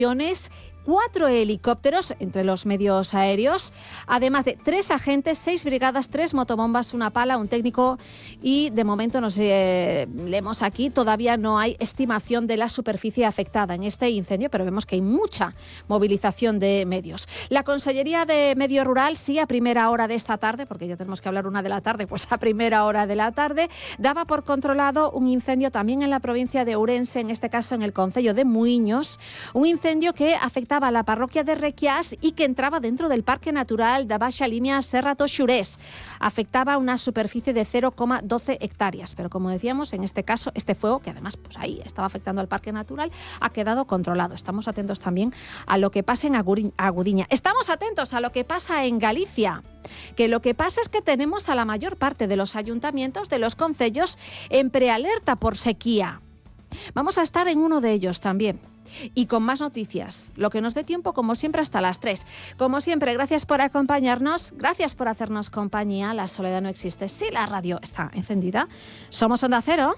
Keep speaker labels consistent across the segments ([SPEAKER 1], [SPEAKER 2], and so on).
[SPEAKER 1] 4 helicópteros entre los medios aéreos, además de 3 agentes, 6 brigadas, 3 motobombas, una pala, un técnico y de momento, no sé, leemos aquí, todavía no hay estimación de la superficie afectada en este incendio, pero vemos que hay mucha movilización de medios. La Consellería de Medio Rural, sí, a primera hora de esta tarde, porque ya tenemos que hablar 1 de la tarde, pues a primera hora de la tarde, daba por controlado un incendio también en la provincia de Ourense, en este caso en el concello de Muiños, un incendio que afectaba a la parroquia de Requias y que entraba dentro del Parque Natural de Baixa Limia Serra do Xurés. Afectaba una superficie de 0,12 hectáreas, pero como decíamos, en este caso, este fuego, que además pues ahí estaba afectando al Parque Natural, ha quedado controlado. Estamos atentos también a lo que pasa en Agudiña. Estamos atentos a lo que pasa en Galicia, que lo que pasa es que tenemos a la mayor parte de los ayuntamientos, de los concellos, en prealerta por sequía. Vamos a estar en uno de ellos también. Y con más noticias, lo que nos dé tiempo, como siempre, hasta las 3. Como siempre, gracias por acompañarnos, gracias por hacernos compañía. La soledad no existe si la radio está encendida. Somos Onda Cero.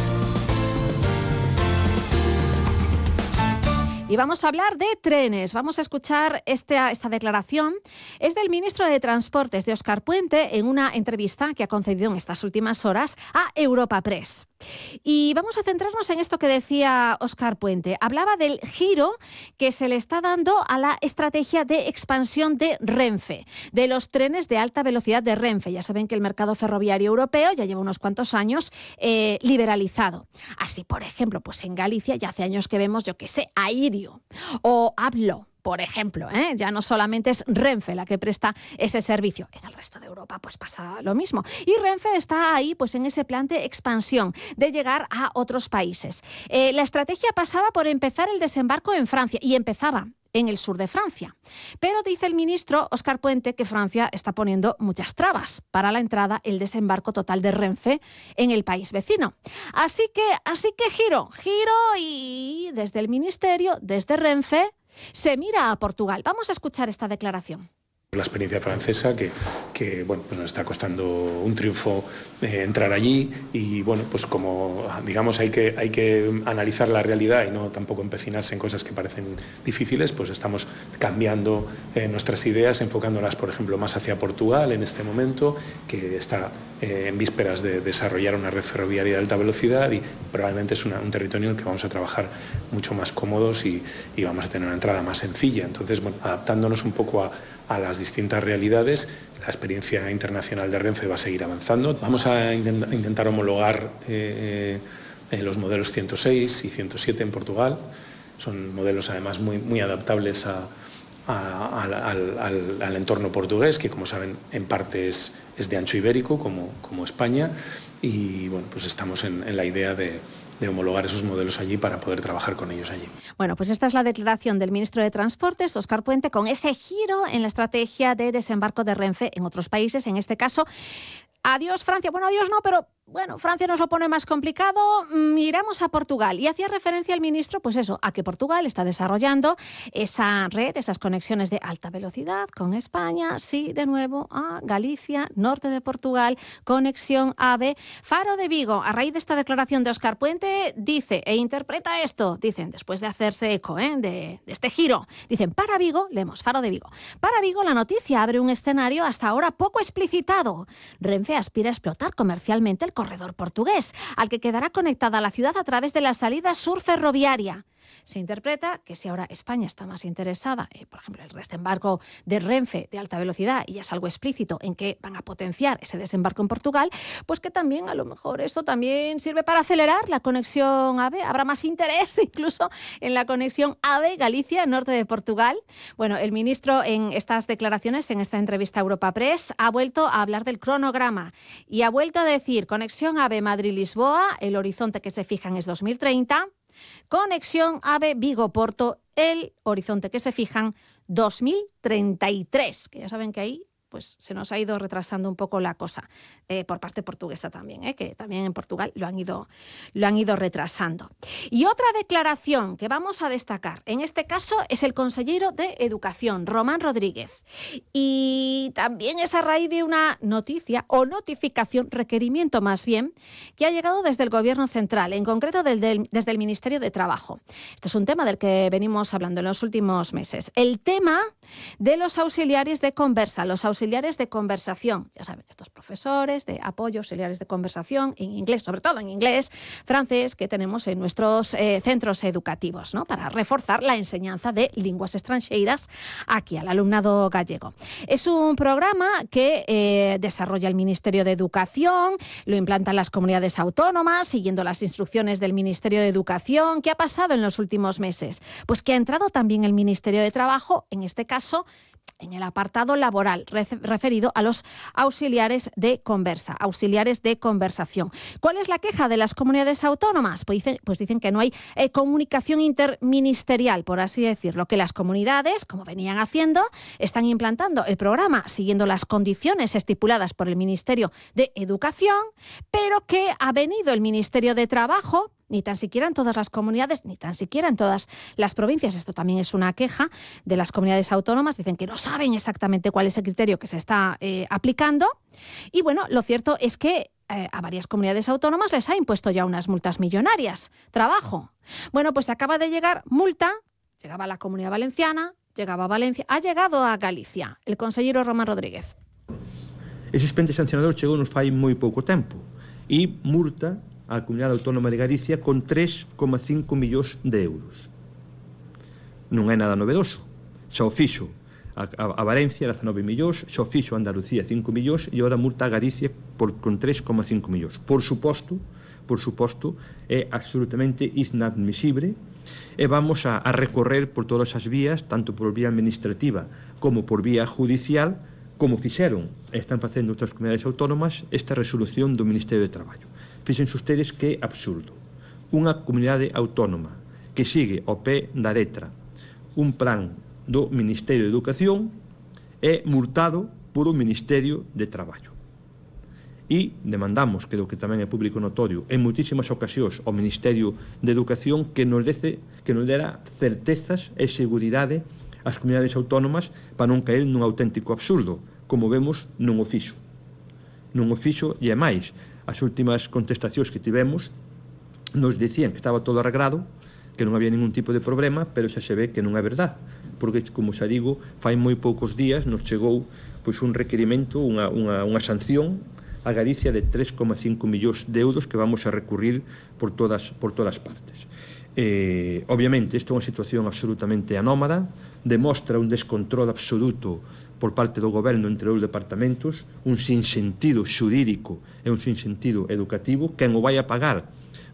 [SPEAKER 1] Y vamos a hablar de trenes. Vamos a escuchar esta declaración. Es del ministro de Transportes, de Óscar Puente, en una entrevista que ha concedido en estas últimas horas a Europa Press. Y vamos a centrarnos en esto que decía Óscar Puente. Hablaba del giro que se le está dando a la estrategia de expansión de Renfe, de los trenes de alta velocidad de Renfe. Ya saben que el mercado ferroviario europeo ya lleva unos cuantos años liberalizado. Así, por ejemplo, pues en Galicia ya hace años que vemos, yo qué sé, Airio o Hablo, por ejemplo, ya no solamente es Renfe la que presta ese servicio. En el resto de Europa pues pasa lo mismo. Y Renfe está ahí pues en ese plan de expansión, de llegar a otros países. La estrategia pasaba por empezar el desembarco en Francia y empezaba en el sur de Francia. Pero dice el ministro Óscar Puente que Francia está poniendo muchas trabas para la entrada, el desembarco total de Renfe en el país vecino. Así que giro y desde el ministerio, desde Renfe, se mira a Portugal. Vamos a escuchar esta declaración.
[SPEAKER 2] La experiencia francesa que bueno, pues nos está costando un triunfo entrar allí y bueno, pues como digamos hay que analizar la realidad y no tampoco empecinarse en cosas que parecen difíciles, pues estamos cambiando nuestras ideas, enfocándolas por ejemplo más hacia Portugal en este momento, que está en vísperas de desarrollar una red ferroviaria de alta velocidad y probablemente es un territorio en el que vamos a trabajar mucho más cómodos y vamos a tener una entrada más sencilla. Entonces, bueno, adaptándonos un poco a las distintas realidades, la experiencia internacional de Renfe va a seguir avanzando. Vamos a intentar homologar los modelos 106 y 107 en Portugal. Son modelos además muy adaptables al entorno portugués, que como saben en parte es de ancho ibérico como España, y bueno, pues estamos en la idea de homologar esos modelos allí para poder trabajar con ellos allí.
[SPEAKER 1] Bueno, pues esta es la declaración del ministro de Transportes, Óscar Puente, con ese giro en la estrategia de desembarco de Renfe en otros países, en este caso. Adiós Francia, bueno, adiós no, pero bueno, Francia nos lo pone más complicado, miramos a Portugal. Y hacía referencia el ministro, pues eso, a que Portugal está desarrollando esa red, esas conexiones de alta velocidad con España, sí, de nuevo, a Galicia, norte de Portugal, conexión AVE. Faro de Vigo, a raíz de esta declaración de Óscar Puente, dice e interpreta esto, dicen, después de hacerse eco de este giro, dicen, para Vigo, leemos, Faro de Vigo, para Vigo la noticia abre un escenario hasta ahora poco explicitado. Renfe aspira a explotar comercialmente el corredor portugués, al que quedará conectada a la ciudad a través de la salida sur ferroviaria. Se interpreta que si ahora España está más interesada, por ejemplo, el desembarco de Renfe de alta velocidad, y ya es algo explícito en que van a potenciar ese desembarco en Portugal, pues que también a lo mejor eso también sirve para acelerar la conexión AVE. Habrá más interés incluso en la conexión AVE Galicia, norte de Portugal. Bueno, el ministro en estas declaraciones, en esta entrevista a Europa Press, ha vuelto a hablar del cronograma y ha vuelto a decir conexión AVE Madrid-Lisboa, el horizonte que se fijan es 2030, conexión AVE Vigo-Porto, el horizonte que se fijan 2033, que ya saben que ahí pues se nos ha ido retrasando un poco la cosa, por parte portuguesa también, que también en Portugal lo han ido retrasando. Y otra declaración que vamos a destacar, en este caso es el consellero de Educación, Román Rodríguez, y también es a raíz de una noticia o notificación, requerimiento más bien, que ha llegado desde el Gobierno central, en concreto desde el Ministerio de Trabajo. Este es un tema del que venimos hablando en los últimos meses. El tema de los auxiliares de conversa, los auxiliares de conversación. Ya saben, estos profesores de apoyo, auxiliares de conversación en inglés, sobre todo en inglés, francés, que tenemos en nuestros centros educativos, ¿no? Para reforzar la enseñanza de lenguas extranjeras aquí al alumnado gallego. Es un programa que desarrolla el Ministerio de Educación, lo implantan las comunidades autónomas, siguiendo las instrucciones del Ministerio de Educación. ¿Qué ha pasado en los últimos meses? Pues que ha entrado también el Ministerio de Trabajo, en este caso, en el apartado laboral referido a los auxiliares de conversa, auxiliares de conversación. ¿Cuál es la queja de las comunidades autónomas? Pues dicen que no hay comunicación interministerial, por así decirlo, que las comunidades, como venían haciendo, están implantando el programa siguiendo las condiciones estipuladas por el Ministerio de Educación, pero que ha venido el Ministerio de Trabajo, ni tan siquiera en todas las comunidades, ni tan siquiera en todas las provincias. Esto también es una queja de las comunidades autónomas. Dicen que no saben exactamente cuál es el criterio que se está aplicando. Y bueno, lo cierto es que a varias comunidades autónomas les ha impuesto ya unas multas millonarias. Trabajo. Bueno, pues acaba de llegar multa, llegaba a la Comunidad Valenciana, llegaba a Valencia, ha llegado a Galicia. El consellero Román Rodríguez.
[SPEAKER 3] Ese expediente sancionador chegou nos fai moi pouco tempo e multa a Comunidade Autónoma de Galicia con 3,5 millóns de euros. Non é nada novedoso. Xa o fixo a Valencia 19 millóns, xa o fixo a Andalucía 5 millóns e agora multa a Galicia con 3,5 millóns. Por suposto, é absolutamente inadmisible e vamos a recorrer por todas as vías, tanto por vía administrativa como por vía judicial, como fixeron e están facendo outras comunidades autónomas esta resolución do Ministerio de Traballo. Fíxense ustedes que absurdo. Unha comunidade autónoma que sigue ao pé da letra un plan do Ministerio de Educación é multado por o Ministerio de Traballo. E demandamos, creo que tamén é público notorio, en moitísimas ocasións ao Ministerio de Educación que nos dera certezas e seguridade ás comunidades autónomas para non caer nun auténtico absurdo. Como vemos, non o fixo. Non o fixo e é máis. As últimas contestacións que tivemos nos dicían que estaba todo arreglado, que non había ningún tipo de problema, pero xa se ve que non é verdad, porque, como xa digo, fai moi poucos días nos chegou pois, un requerimento, unha sanción a Galicia de 3,5 millóns de euros que vamos a recurrir por todas partes. Obviamente, isto é unha situación absolutamente anómala, demostra un descontrol absoluto por parte do goberno entre os departamentos, un sinsentido xurídico e un sinsentido educativo. Quen o vai a pagar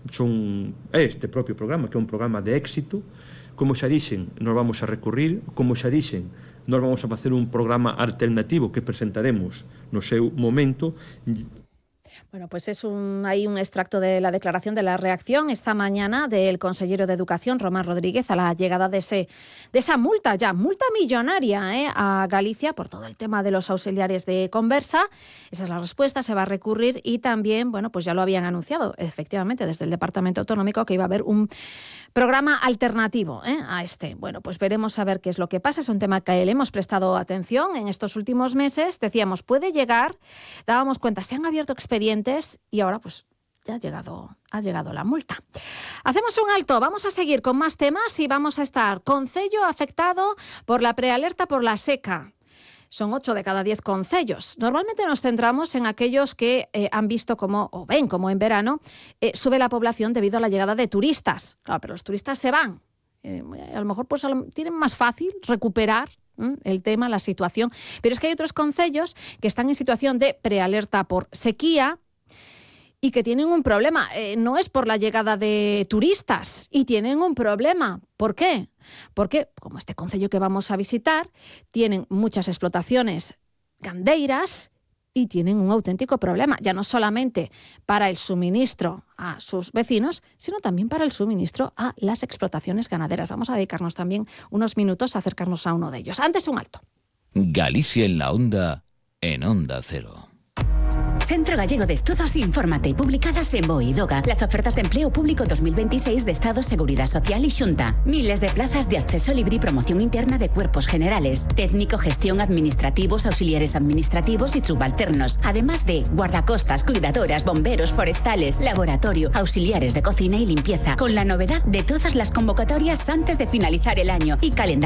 [SPEAKER 3] é este propio programa, que é un programa de éxito. Como xa dixen, nos vamos a recurrir, como xa dixen, nos vamos a facer un programa alternativo que presentaremos no seu momento.
[SPEAKER 1] Bueno, pues hay un extracto de la declaración de la reacción esta mañana del consellero de Educación, Román Rodríguez, a la llegada de esa multa millonaria a Galicia por todo el tema de los auxiliares de conversa. Esa es la respuesta, se va a recurrir y también, bueno, pues ya lo habían anunciado efectivamente desde el Departamento Autonómico que iba a haber un programa alternativo a este. Bueno, pues veremos a ver qué es lo que pasa. Es un tema que le hemos prestado atención en estos últimos meses. Decíamos, puede llegar, dábamos cuenta, se han abierto expedientes y ahora pues ya ha llegado la multa. Hacemos un alto, vamos a seguir con más temas y vamos a estar concello afectado por la prealerta por la seca. Son 8 de cada 10 concellos. Normalmente nos centramos en aquellos que han visto como, o ven como en verano, sube la población debido a la llegada de turistas. Claro, pero los turistas se van. A lo mejor pues tienen más fácil recuperar el tema, la situación. Pero es que hay otros concellos que están en situación de prealerta por sequía y que tienen un problema. No es por la llegada de turistas y tienen un problema. ¿Por qué? Porque, como este concello que vamos a visitar, tienen muchas explotaciones gandeiras y tienen un auténtico problema, ya no solamente para el suministro a sus vecinos, sino también para el suministro a las explotaciones ganaderas. Vamos a dedicarnos también unos minutos a acercarnos a uno de ellos. Antes un alto.
[SPEAKER 4] Galicia en la Onda en Onda Cero.
[SPEAKER 5] Centro Gallego de Estudos, infórmate, publicadas en BOE y DOGA. Las ofertas de empleo público 2026 de Estado, Seguridad Social y Xunta. Miles de plazas de acceso libre y promoción interna de cuerpos generales. Técnico, gestión, administrativos, auxiliares administrativos y subalternos. Además de guardacostas, cuidadoras, bomberos, forestales, laboratorio, auxiliares de cocina y limpieza. Con la novedad de todas las convocatorias antes de finalizar el año y calendario